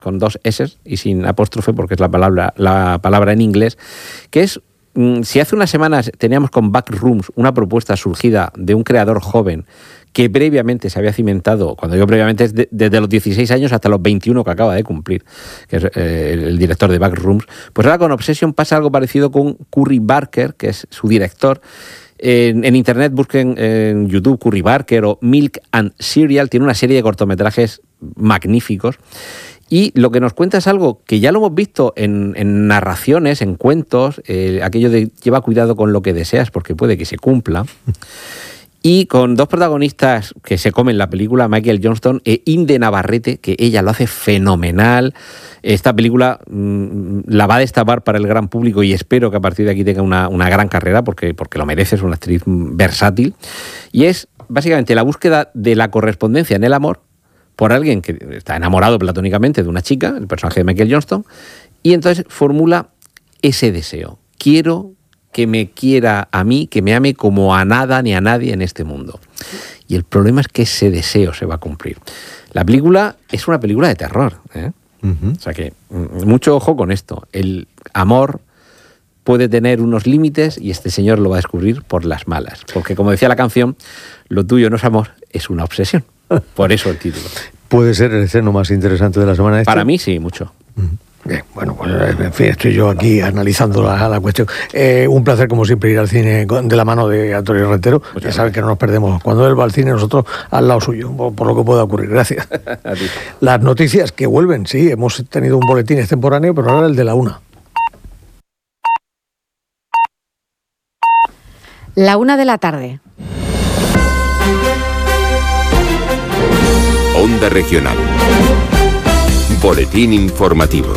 con 2 S y sin apóstrofe, porque es la palabra en inglés, que es, si hace unas semanas teníamos con Backrooms una propuesta surgida de un creador joven que previamente se había cimentado, cuando digo previamente es desde los 16 años hasta los 21 que acaba de cumplir, que es el director de Backrooms, pues ahora con Obsession pasa algo parecido con Curry Barker, que es su director. En internet busquen en YouTube Curry Barker o Milk and Cereal, tiene una serie de cortometrajes magníficos. Y lo que nos cuenta es algo que ya lo hemos visto en narraciones, en cuentos, aquello de lleva cuidado con lo que deseas porque puede que se cumpla. Y con 2 protagonistas que se comen la película, Michael Johnston e Inde Navarrete, que ella lo hace fenomenal. Esta película la va a destapar para el gran público y espero que a partir de aquí tenga una gran carrera porque lo merece, es una actriz versátil. Y es básicamente la búsqueda de la correspondencia en el amor por alguien que está enamorado platónicamente de una chica, el personaje de Michael Johnston, y entonces formula ese deseo. Quiero que me quiera a mí, que me ame como a nada ni a nadie en este mundo. Y el problema es que ese deseo se va a cumplir. La película es una película de terror, ¿eh? Uh-huh. O sea que mucho ojo con esto. El amor puede tener unos límites y este señor lo va a descubrir por las malas. Porque como decía la canción, lo tuyo no es amor, es una obsesión. Por eso el título. ¿Puede ser el estreno más interesante de la semana? Para mí sí, mucho. Uh-huh. Bien, bueno, pues en fin, estoy yo aquí analizando la cuestión. Un placer, como siempre, ir al cine de la mano de Antonio Rentero. Ya saben que no nos perdemos. Cuando él va al cine, nosotros al lado suyo, por lo que pueda ocurrir. Gracias. Las noticias que vuelven, sí, hemos tenido un boletín extemporáneo, pero ahora el de la 1. La 1 de la tarde. Onda Regional. Boletín informativo.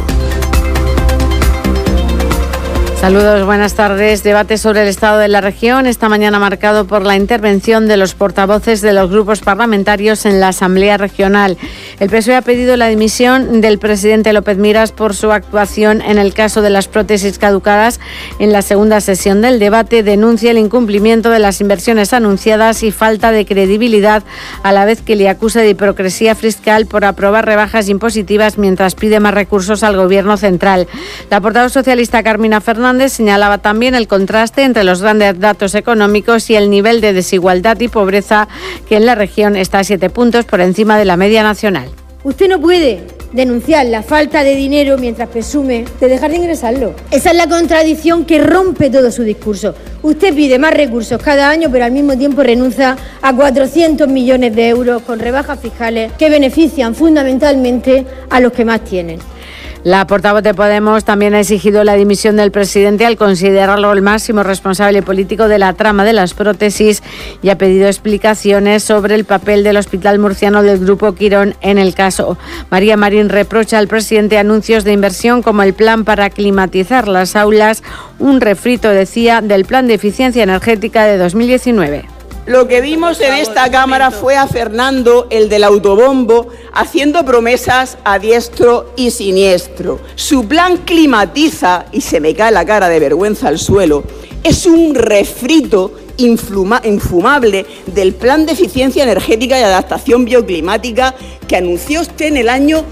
Saludos, buenas tardes. Debate sobre el estado de la región, esta mañana marcado por la intervención de los portavoces de los grupos parlamentarios en la Asamblea Regional. El PSOE ha pedido la dimisión del presidente López Miras por su actuación en el caso de las prótesis caducadas. En la segunda sesión del debate denuncia el incumplimiento de las inversiones anunciadas y falta de credibilidad, a la vez que le acusa de hipocresía fiscal por aprobar rebajas impositivas mientras pide más recursos al Gobierno central. La portavoz socialista Carmina Fernández señalaba también el contraste entre los grandes datos económicos y el nivel de desigualdad y pobreza, que en la región está a 7 puntos por encima de la media nacional. Usted no puede denunciar la falta de dinero mientras presume de dejar de ingresarlo. Esa es la contradicción que rompe todo su discurso. Usted pide más recursos cada año, pero al mismo tiempo renuncia a 400 millones de euros con rebajas fiscales que benefician fundamentalmente a los que más tienen. La portavoz de Podemos también ha exigido la dimisión del presidente al considerarlo el máximo responsable político de la trama de las prótesis y ha pedido explicaciones sobre el papel del Hospital Murciano del Grupo Quirón en el caso. María Marín reprocha al presidente anuncios de inversión como el plan para climatizar las aulas, un refrito, decía, del plan de eficiencia energética de 2019. Lo que vimos en esta Cámara fue a Fernando, el del autobombo, haciendo promesas a diestro y siniestro. Su plan climatiza, y se me cae la cara de vergüenza al suelo, es un refrito infumable del plan de eficiencia energética y adaptación bioclimática que anunció usted en el año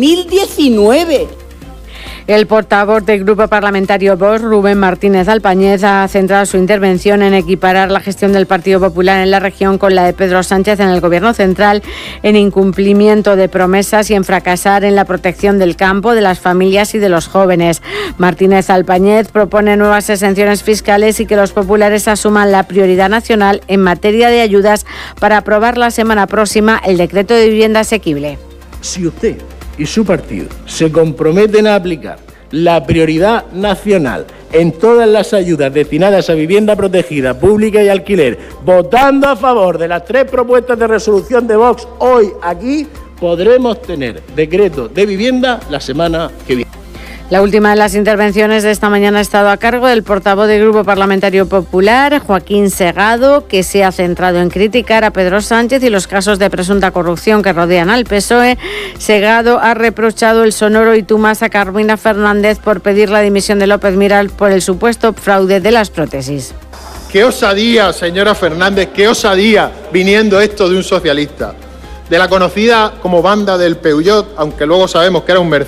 2019. El portavoz del Grupo Parlamentario Vox, Rubén Martínez Alpañez, ha centrado su intervención en equiparar la gestión del Partido Popular en la región con la de Pedro Sánchez en el Gobierno central, en incumplimiento de promesas y en fracasar en la protección del campo, de las familias y de los jóvenes. Martínez Alpañez propone nuevas exenciones fiscales y que los populares asuman la prioridad nacional en materia de ayudas para aprobar la semana próxima el decreto de vivienda asequible. Si usted y su partido se comprometen a aplicar la prioridad nacional en todas las ayudas destinadas a vivienda protegida, pública y alquiler, votando a favor de las 3 propuestas de resolución de Vox hoy aquí, podremos tener decreto de vivienda la semana que viene. La última de las intervenciones de esta mañana ha estado a cargo del portavoz del Grupo Parlamentario Popular, Joaquín Segado, que se ha centrado en criticar a Pedro Sánchez y los casos de presunta corrupción que rodean al PSOE. Segado ha reprochado el sonoro y tumás a Carmina Fernández por pedir la dimisión de López Miras por el supuesto fraude de las prótesis. ¡Qué osadía, señora Fernández! ¡Qué osadía viniendo esto de un socialista! de la conocida como banda del Peugeot, aunque luego sabemos que era un Mercedes.